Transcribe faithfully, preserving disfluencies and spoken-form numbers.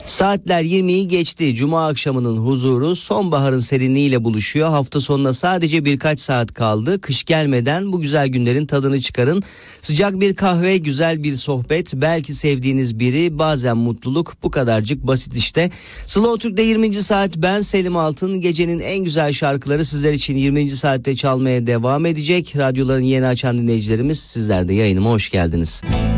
Saatler yirmiyi geçti. Cuma akşamının huzuru sonbaharın serinliğiyle buluşuyor. Hafta sonuna sadece birkaç saat kaldı. Kış gelmeden bu güzel günlerin tadını çıkarın. Sıcak bir kahve, güzel bir sohbet, belki sevdiğiniz biri, bazen mutluluk, bu kadarcık basit işte. Slow Türk'te yirminci saat, ben Selim Altın. Gecenin en güzel şarkıları sizler için yirminci saatte çalmaya devam edecek. Radyoların yeni açan dinleyicilerimiz, sizler de yayınıma hoş geldiniz.